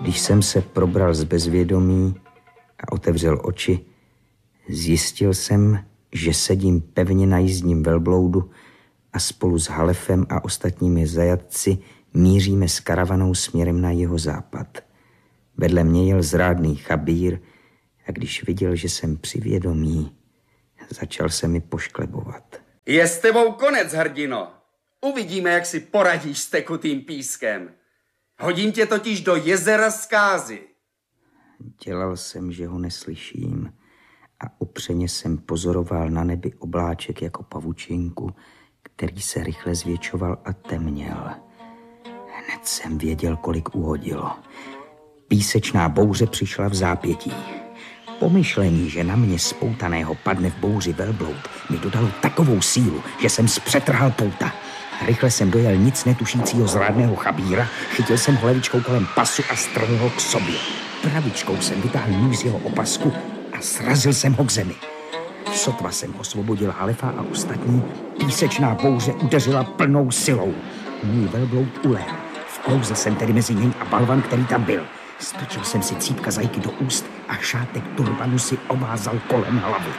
Když jsem se probral z bezvědomí a otevřel oči, zjistil jsem, že sedím pevně na jízdním velbloudu a spolu s Halefem a ostatními zajatci míříme s karavanou směrem na jihozápad. Vedle mě jel zrádný chabír a když viděl, že jsem při vědomí, začal se mi pošklebovat. Je s tebou konec, hrdino. Uvidíme, jak si poradíš s tekutým pískem. Hodím tě totiž do jezera zkázy. Dělal jsem, že ho neslyším a upřeně jsem pozoroval na nebi obláček jako pavučinku, který se rychle zvětšoval a temněl. Hned jsem věděl, kolik uhodilo. Písečná bouře přišla v zápětí. Pomyšlení, že na mě spoutaného padne v bouři velbloud, mi dodalo takovou sílu, že jsem zpřetrhal pouta. Rychle jsem dojel nic netušícího zrádného chabíra, chytil jsem ho levičkou kolem pasu a strhl ho k sobě. Pravičkou jsem vytáhl nůž z jeho opasku a srazil jsem ho k zemi. Sotva jsem osvobodil Halefa a ostatní, písečná bouře udeřila plnou silou. Můj velbloud ulehl. Vklouzl jsem tedy mezi něj a balvan, který tam byl. Strčil jsem si cípka zajky do úst a šátek turbanu si ovázal kolem hlavy.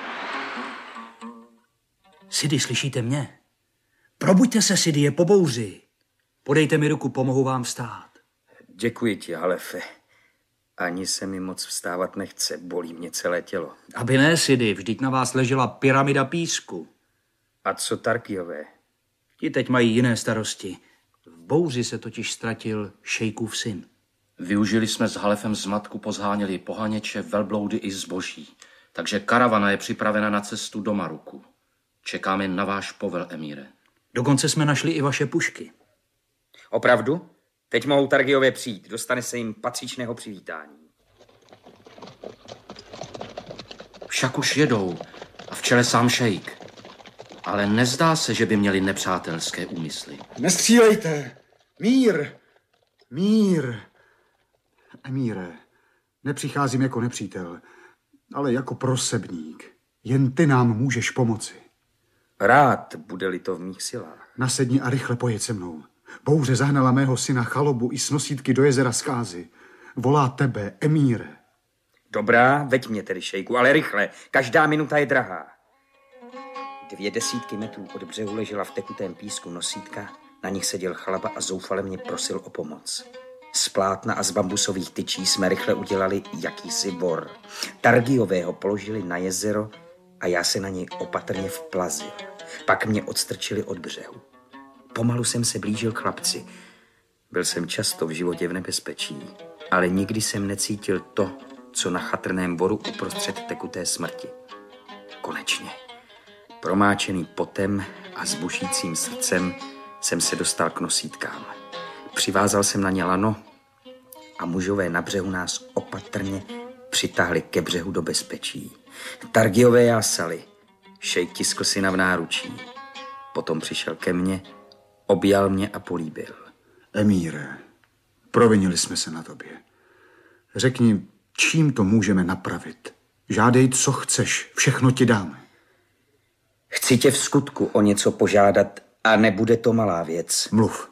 Sidy, slyšíte mě? Probuďte se, Sidy, je po bouři. Podejte mi ruku, pomohu vám vstát. Děkuji ti, Halefe. Ani se mi moc vstávat nechce, bolí mě celé tělo. Aby ne, Sidy, vždyť na vás ležela pyramida písku. A co Tarkiové? Ti teď mají jiné starosti. V bouři se totiž ztratil šejkův syn. Využili jsme s Halefem zmatku, pozháněli pohaněče, velbloudy i zboží. Takže karavana je připravena na cestu do Maruku. Čekáme na váš povel, emíre. Dokonce jsme našli i vaše pušky. Opravdu? Teď mohou Targiové přijít. Dostane se jim patřičného přivítání. Však už jedou a v čele sám šejk. Ale nezdá se, že by měli nepřátelské úmysly. Nestřílejte! Mír! Mír! Emíre, nepřicházím jako nepřítel, ale jako prosebník. Jen ty nám můžeš pomoci. Rád, bude-li to v mých silách. Nasedni a rychle pojeď se mnou. Bouře zahnala mého syna Chalobu i s nosítky do jezera zkázy. Volá tebe, emíre. Dobrá, veď mě tedy, šejku, ale rychle. Každá minuta je drahá. 200 metrů od břehu ležela v tekutém písku nosítka, na nich seděl Chalaba a zoufale mě prosil o pomoc. Z plátna a z bambusových tyčí jsme rychle udělali jakýsi bor. Targiové ho položili na jezero a já se na něj opatrně vplazil. Pak mě odstrčili od břehu. Pomalu jsem se blížil k chlapci. Byl jsem často v životě v nebezpečí, ale nikdy jsem necítil to, co na chatrném boru uprostřed tekuté smrti. Konečně, promáčený potem a s bušícím srdcem, jsem se dostal k nosítkám. Přivázal jsem na ně lano a mužové na břehu nás opatrně přitáhli ke břehu do bezpečí. Targiové jásali, šejk tiskl syna v náručí. Potom přišel ke mně, objal mě a políbil. Emíre, provinili jsme se na tobě. Řekni, čím to můžeme napravit? Žádej, co chceš, všechno ti dáme. Chci tě v skutku o něco požádat a nebude to malá věc. Mluv.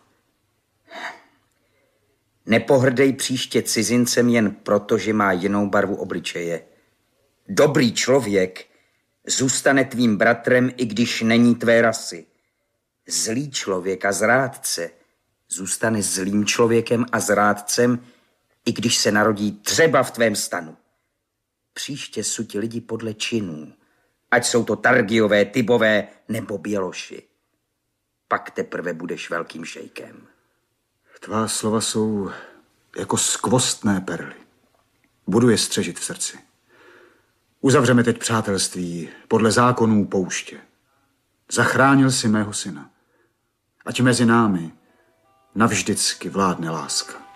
Nepohrdej příště cizincem jen proto, že má jinou barvu obličeje. Dobrý člověk zůstane tvým bratrem, i když není tvé rasy. Zlý člověk a zrádce zůstane zlým člověkem a zrádcem, i když se narodí třeba v tvém stanu. Příště jsou ti lidi podle činů, ať jsou to Targiové, Tybové nebo Běloši. Pak teprve budeš velkým šejkem. Tvá slova jsou jako skvostné perly. Budu je střežit v srdci. Uzavřeme teď přátelství podle zákonů pouště. Zachránil si mého syna. Ať mezi námi navždycky vládne láska.